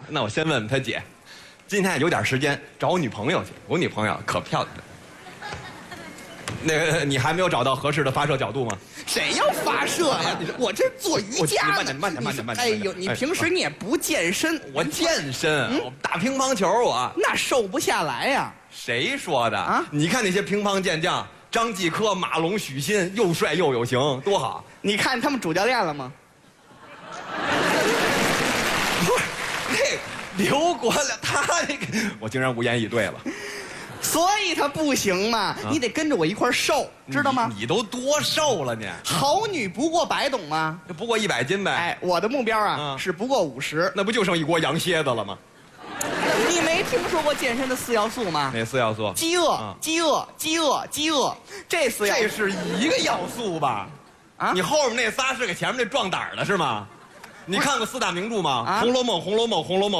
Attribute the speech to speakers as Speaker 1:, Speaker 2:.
Speaker 1: 那我先问问他姐，今天有点时间找我女朋友去，我女朋友可漂亮了。那个你还没有找到合适的发射角度吗？
Speaker 2: 谁要发射呀？我这做瑜伽呢。
Speaker 1: 慢点。
Speaker 2: 哎呦，你平时你也不健身，
Speaker 1: 我健身，我打乒乓球我。
Speaker 2: 那瘦不下来呀。
Speaker 1: 谁说的
Speaker 2: 啊？
Speaker 1: 你看那些乒乓健将，张继科、马龙、许昕，又帅又有型，多好！
Speaker 2: 你看他们主教练了吗？
Speaker 1: 不是，那刘国梁他那个，我竟然无言以对了。
Speaker 2: 所以他不行嘛，你得跟着我一块瘦，知道吗？
Speaker 1: 你都多瘦了你？
Speaker 2: 好女不过百，懂吗？
Speaker 1: 不过100斤呗。
Speaker 2: 哎，我的目标啊是不过50，
Speaker 1: 那不就剩一锅羊蝎子了吗？
Speaker 2: 你没听说过健身的4要素吗？
Speaker 1: 哪4要素？
Speaker 2: 饥饿，饥饿，饥饿，饥饿，这4要素。
Speaker 1: 这是一个要素吧？啊，你后面那仨是给前面那壮胆的是吗？你看过4大名著吗？《红楼梦》《红楼梦》《红楼梦》。